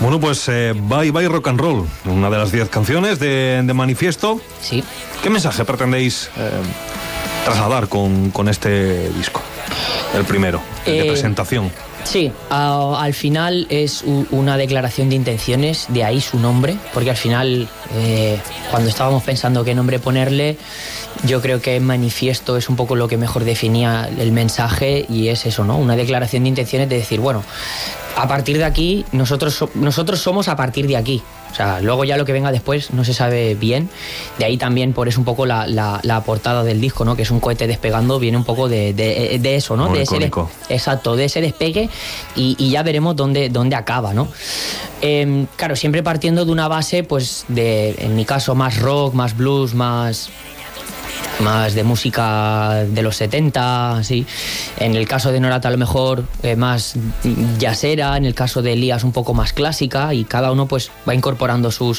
Bueno, pues Bye Bye Rock and Roll, una de las 10 canciones de Manifiesto. Sí. ¿Qué mensaje pretendéis trasladar con este disco? El primero, el de presentación. Sí, al final es una declaración de intenciones, de ahí su nombre, porque al final, cuando estábamos pensando qué nombre ponerle, yo creo que Manifiesto es un poco lo que mejor definía el mensaje, y es eso, ¿no? Una declaración de intenciones de decir, bueno, a partir de aquí, nosotros somos a partir de aquí. O sea, luego ya lo que venga después no se sabe bien. De ahí también, por eso un poco la portada del disco, ¿no? Que es un cohete despegando, viene un poco de eso, ¿no? Muy de icónico. Exacto, de ese despegue, y ya veremos dónde acaba, ¿no? Claro, siempre partiendo de una base, pues, en mi caso, más rock, más blues, más de música de los 70, así. En el caso de Norat, a lo mejor más jazzera, en el caso de Elías un poco más clásica, y cada uno pues va incorporando su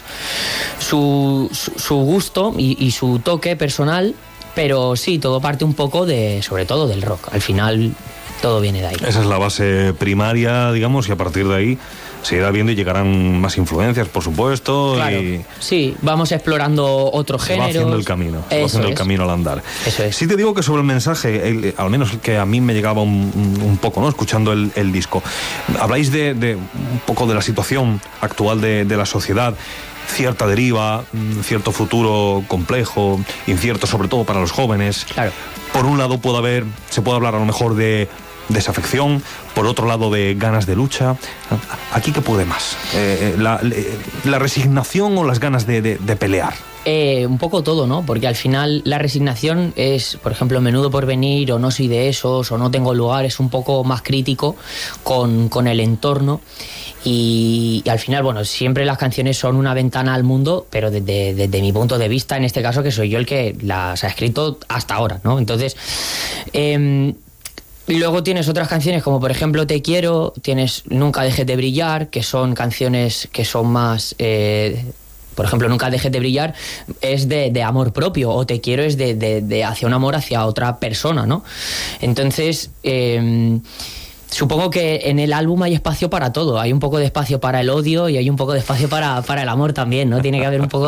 gusto y su toque personal, pero sí, todo parte un poco sobre todo del rock. Al final todo viene de ahí. Esa es la base primaria, digamos, y a partir de ahí se irá viendo y llegarán más influencias, por supuesto. Claro, y sí, vamos explorando otros géneros. Se va haciendo el camino, al andar. Eso es. Sí te digo que sobre el mensaje, al menos el que a mí me llegaba un poco, ¿no? Escuchando el disco, habláis de un poco de la situación actual de la sociedad, cierta deriva, cierto futuro complejo, incierto sobre todo para los jóvenes. Claro. Por un lado se puede hablar a lo mejor de desafección, por otro lado de ganas de lucha. ¿Aquí qué puede más? ¿La resignación o las ganas de pelear? Un poco todo, ¿no? Porque al final la resignación es, por ejemplo, Menudo Porvenir, o No soy de esos, o No tengo lugar, es un poco más crítico con el entorno. Y al final, bueno, siempre las canciones son una ventana al mundo, pero desde mi punto de vista, en este caso, que soy yo el que las ha escrito hasta ahora, ¿no? Entonces, luego tienes otras canciones como, por ejemplo, Te quiero, tienes Nunca dejes de brillar, que son canciones que son más... por ejemplo, Nunca dejes de brillar es de amor propio, o Te quiero es de hacia un amor hacia otra persona, ¿no? Entonces, supongo que en el álbum hay espacio para todo. Hay un poco de espacio para el odio y hay un poco de espacio para el amor también, ¿no? Tiene que haber un poco